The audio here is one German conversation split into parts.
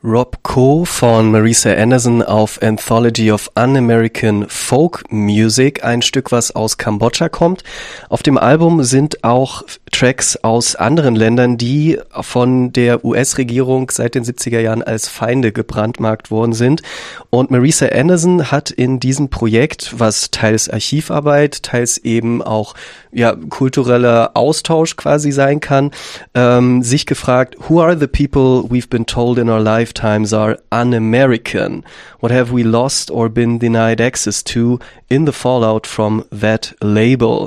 Rob Coe von Marisa Anderson auf Anthology of Un-American Folk Music, ein Stück, was aus Kambodscha kommt. Auf dem Album sind auch Tracks aus anderen Ländern, die von der US-Regierung seit den 70er Jahren als Feinde gebrandmarkt worden sind. Und Marisa Anderson hat in diesem Projekt, was teils Archivarbeit, teils eben auch kultureller Austausch quasi sein kann, sich gefragt, who are the people we've been told in our lifetimes are un-American? What have we lost or been denied access to in the fallout from that label?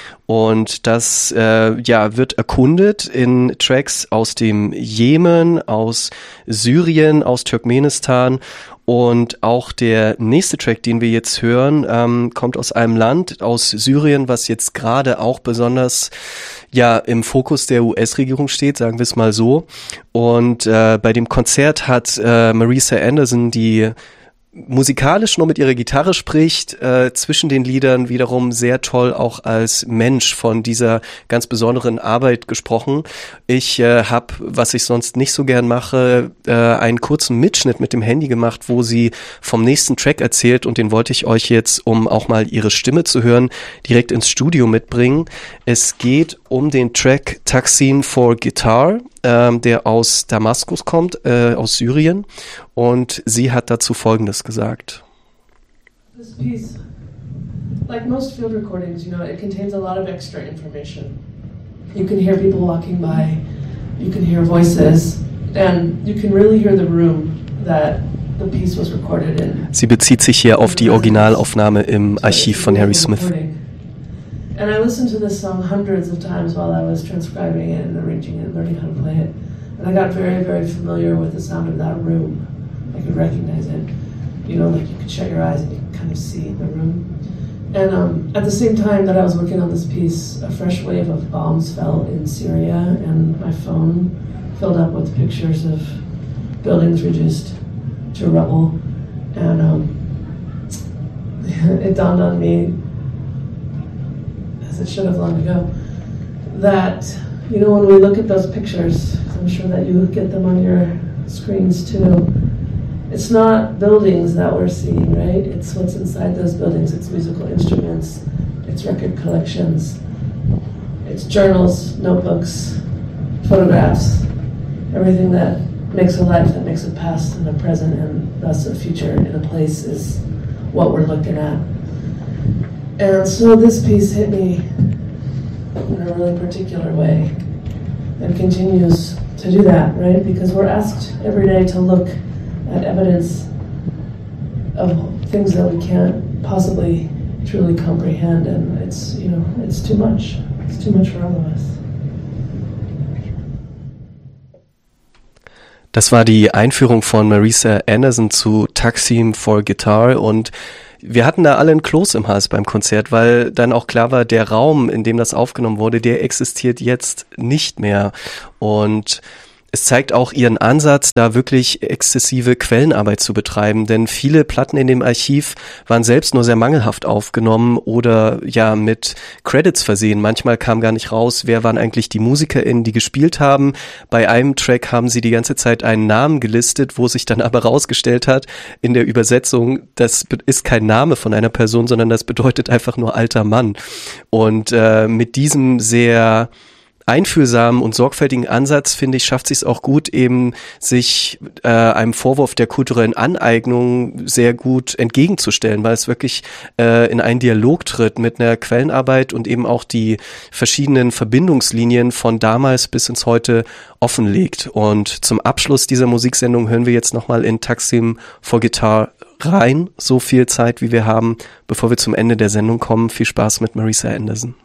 Und das wird erkundet in Tracks aus dem Jemen, aus Syrien, aus Turkmenistan. Und auch der nächste Track, den wir jetzt hören, kommt aus einem Land, aus Syrien, was jetzt gerade auch besonders im Fokus der US-Regierung steht, sagen wir es mal so. Und bei dem Konzert hat Marisa Anderson, die musikalisch nur mit ihrer Gitarre spricht, zwischen den Liedern wiederum sehr toll auch als Mensch von dieser ganz besonderen Arbeit gesprochen. Ich habe, was ich sonst nicht so gern mache, einen kurzen Mitschnitt mit dem Handy gemacht, wo sie vom nächsten Track erzählt, und den wollte ich euch jetzt, um auch mal ihre Stimme zu hören, direkt ins Studio mitbringen. Es geht um den Track Taksim for Guitar, der aus Damaskus kommt, aus Syrien, und sie hat dazu Folgendes gesagt. This piece, like most field recordings, it contains a lot of extra information. You can hear people walking by, you can hear voices, and you can really hear the room that the piece was recorded in. Sie bezieht sich hier auf die Originalaufnahme im Archiv von Harry Smith. And I listened to this song hundreds of times while I was transcribing it and arranging it and learning how to play it. And I got very, very familiar with the sound of that room. I could recognize it. Like you could shut your eyes and you could kind of see the room. And at the same time that I was working on this piece, a fresh wave of bombs fell in Syria, and my phone filled up with pictures of buildings reduced to rubble. And it dawned on me, as it should have long ago, that, when we look at those pictures, I'm sure that you get them on your screens too, it's not buildings that we're seeing, right? It's what's inside those buildings. It's musical instruments, it's record collections, it's journals, notebooks, photographs, everything that makes a life, that makes a past and a present and thus a future in a place is what we're looking at. And so this piece hit me in a really particular way and continues to do that, right? Because we're asked every day to look at evidence of things that we can't possibly truly comprehend, and it's too much. It's too much for all of us. Das war die Einführung von Marisa Anderson zu Taksim for Guitar, und wir hatten da alle ein Kloß im Hals beim Konzert, weil dann auch klar war, der Raum, in dem das aufgenommen wurde, der existiert jetzt nicht mehr. Und es zeigt auch ihren Ansatz, da wirklich exzessive Quellenarbeit zu betreiben, denn viele Platten in dem Archiv waren selbst nur sehr mangelhaft aufgenommen oder mit Credits versehen. Manchmal kam gar nicht raus, wer waren eigentlich die MusikerInnen, die gespielt haben. Bei einem Track haben sie die ganze Zeit einen Namen gelistet, wo sich dann aber rausgestellt hat, in der Übersetzung, das ist kein Name von einer Person, sondern das bedeutet einfach nur alter Mann. Und mit diesem sehr einfühlsamen und sorgfältigen Ansatz, finde ich, schafft sie es auch gut, eben sich einem Vorwurf der kulturellen Aneignung sehr gut entgegenzustellen, weil es wirklich in einen Dialog tritt mit einer Quellenarbeit und eben auch die verschiedenen Verbindungslinien von damals bis ins Heute offenlegt. Und zum Abschluss dieser Musiksendung hören wir jetzt nochmal in Taksim for Guitar rein, so viel Zeit, wie wir haben, bevor wir zum Ende der Sendung kommen. Viel Spaß mit Marisa Anderson.